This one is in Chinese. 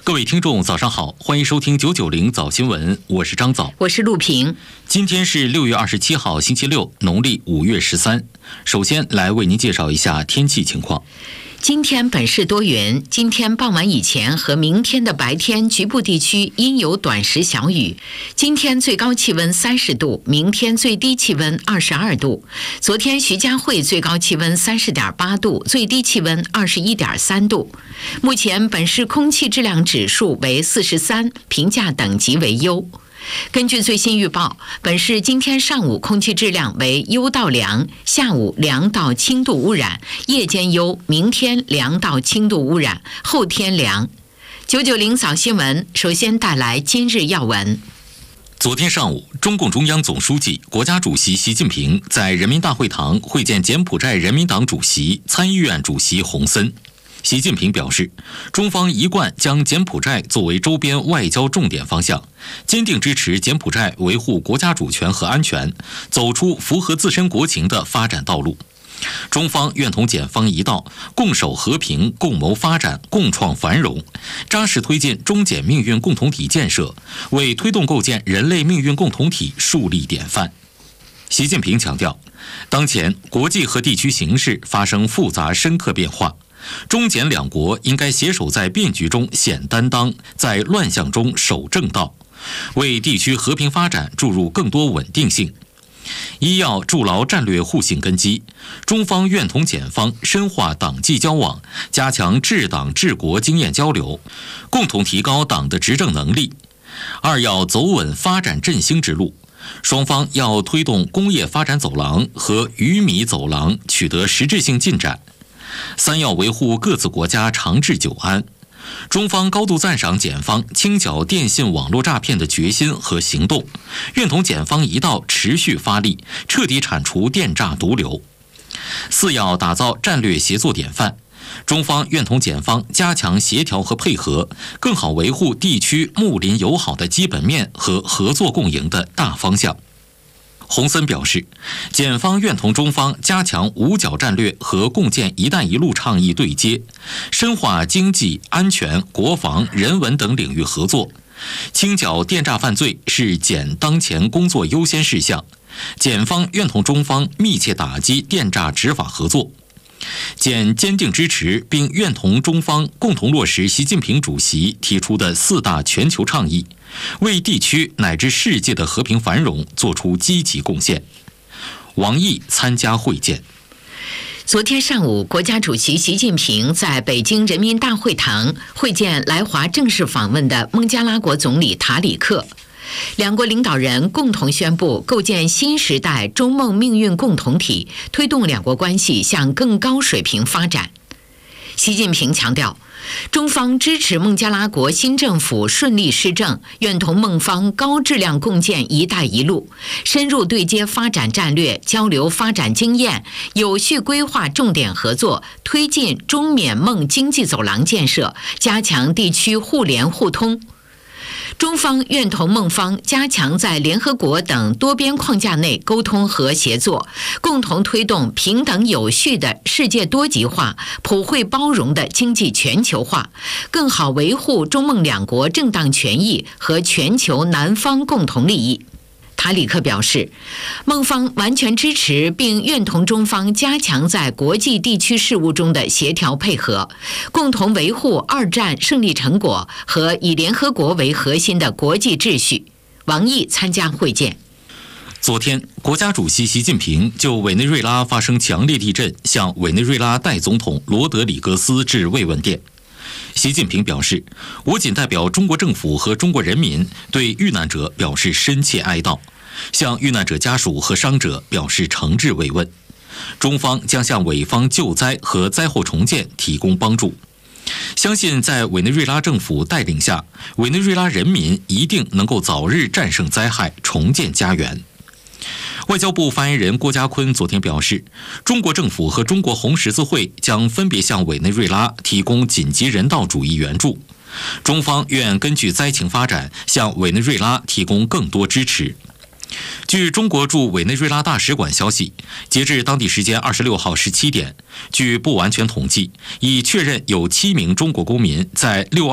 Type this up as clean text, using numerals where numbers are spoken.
各位听众早上好，欢迎收听990早新闻，我是张早， 我是陆平。 今天是6月27号星期六，农历5月13。首先来为您介绍一下天气情况。 今天本市多云，今天傍晚以前和明天的白天局部地区阴有短时小雨。今天最高气温30度，明天最低气温22度。昨天徐家汇最高气温30.8度，最低气温21.3度。目前本市空气质量指数为43，评价等级为优。根据最新预报，本市今天上午空气质量为优到良，下午良到轻度污染，夜间优，明天良到轻度污染，后天良。990早新闻首先带来今日要闻。 昨天上午，中共中央总书记、国家主席习近平在人民大会堂会见柬埔寨人民党主席、参议院主席洪森。习近平表示，中方一贯将柬埔寨作为周边外交重点方向，坚定支持柬埔寨维护国家主权和安全，走出符合自身国情的发展道路。中方愿同柬方一道，共守和平，共谋发展，共创繁荣，扎实推进中柬命运共同体建设，为推动构建人类命运共同体树立典范。习近平强调，当前国际和地区形势发生复杂深刻变化，中柬两国应该携手在变局中显担当，在乱象中守正道，为地区和平发展注入更多稳定性。一要筑牢战略互信根基，中方愿同柬方深化党际交往，加强治党治国经验交流，共同提高党的执政能力。二要走稳发展振兴之路，双方要推动工业发展走廊和鱼米走廊取得实质性进展。三要维护各自国家长治久安。中方高度赞赏柬方清剿电信网络诈骗的决心和行动，愿同柬方一道持续发力，彻底铲除电诈毒瘤。四要打造战略协作典范，中方愿同柬方加强协调和配合，更好维护地区睦邻友好的基本面和合作共赢的大方向。洪森表示，柬方愿同中方加强五角战略和共建“一带一路”倡议对接，深化经济、安全、国防、人文等领域合作。清剿电诈犯罪是柬当前工作优先事项，柬方愿同中方密切打击电诈执法合作。柬坚定支持并愿同中方共同落实习近平主席提出的4大全球倡议，为地区乃至世界的和平繁荣做出积极贡献。王毅参加会见。 昨天上午，国家主席习近平在北京人民大会堂会见来华正式访问的孟加拉国总理塔里克。两国领导人共同宣布构建新时代中孟命运共同体，推动两国关系向更高水平发展。习近平强调，中方支持孟加拉国新政府顺利施政，愿同孟方高质量共建“一带一路”，深入对接发展战略，交流发展经验，有序规划重点合作，推进中缅孟经济走廊建设，加强地区互联互通。中方愿同孟方加强在联合国等多边框架内沟通和协作，共同推动平等有序的世界多极化、普惠包容的经济全球化，更好维护中孟两国正当权益和全球南方共同利益。塔里克表示，孟方完全支持并愿同中方加强在国际地区事务中的协调配合，共同维护2战胜利成果和以联合国为核心的国际秩序。王毅参加会见。 昨天，国家主席习近平就委内瑞拉发生强烈地震向委内瑞拉代总统罗德里戈斯致慰问电。习近平表示，我谨代表中国政府和中国人民对遇难者表示深切哀悼，向遇难者家属和伤者表示诚挚慰问。中方将向委方救灾和灾后重建提供帮助。相信在委内瑞拉政府带领下，委内瑞拉人民一定能够早日战胜灾害，重建家园。外交部发言人郭家坤昨天表示，中国政府和中国红十字会将分别向委内瑞拉提供紧急人道主义援助，中方愿根据灾情发展向委内瑞拉提供更多支持。据中国驻委内瑞拉大使馆消息，截至当地时间26号17点，据不完全统计，已确认有7名中国公民在6